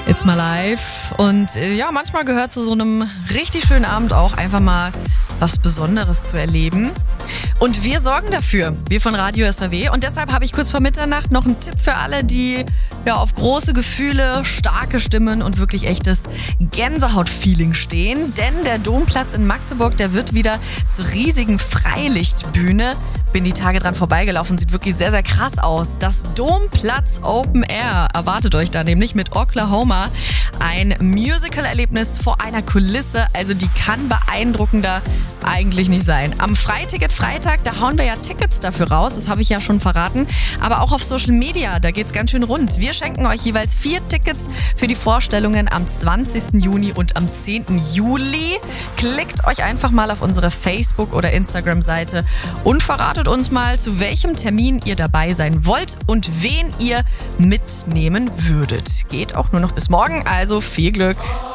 It's My Life. Und ja, manchmal gehört zu so einem richtig schönen Abend auch einfach mal was Besonderes zu erleben. Und wir sorgen dafür, wir von Radio SAW. Und deshalb habe ich kurz vor Mitternacht noch einen Tipp für alle, die ja auf große Gefühle, starke Stimmen und wirklich echtes Gänsehaut-Feeling stehen. Denn der Domplatz in Magdeburg, der wird wieder zur riesigen Freilichtbühne. Bin die Tage dran vorbeigelaufen, sieht wirklich sehr, sehr krass aus. Das Domplatz Open Air erwartet euch da nämlich mit Oklahoma. Ein Musical-Erlebnis vor einer Kulisse, also die kann beeindruckender eigentlich nicht sein. Am Freitag, da hauen wir ja Tickets dafür raus, das habe ich ja schon verraten. Aber auch auf Social Media, da geht's ganz schön rund. Wir schenken euch jeweils 4 Tickets für die Vorstellungen am 20. Juni und am 10. Juli. Klickt euch einfach mal auf unsere Facebook- oder Instagram-Seite und verratet uns mal, zu welchem Termin ihr dabei sein wollt und wen ihr mitnehmen würdet. Geht auch nur noch bis morgen, also viel Glück.